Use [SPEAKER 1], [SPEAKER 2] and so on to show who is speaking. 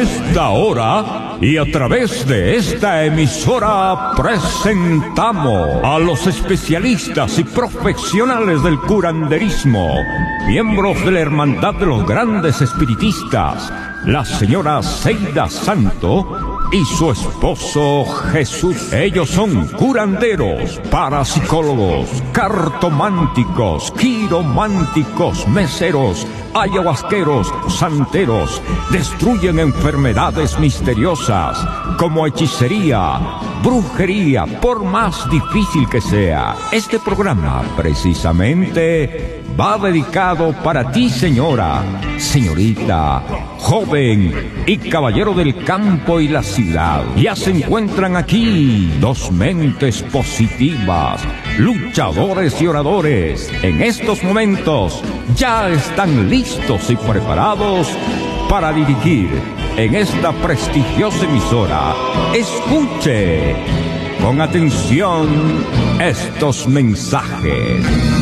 [SPEAKER 1] Esta hora y a través de esta emisora presentamos a los especialistas y profesionales del curanderismo, miembros de la Hermandad de los Grandes Espiritistas, la señora Seida Santo y su esposo Jesús. Ellos son curanderos, parapsicólogos, cartománticos, quirománticos, meseros, ayahuasqueros, santeros. Destruyen enfermedades misteriosas como hechicería, brujería, por más difícil que sea. Este programa precisamente va dedicado para ti, señora, señorita, joven y caballero del campo y la ciudad. Ya se encuentran aquí dos mentes positivas, luchadores y oradores. En estos momentos ya están listos y preparados para dirigir en esta prestigiosa emisora. Escuche con atención estos mensajes.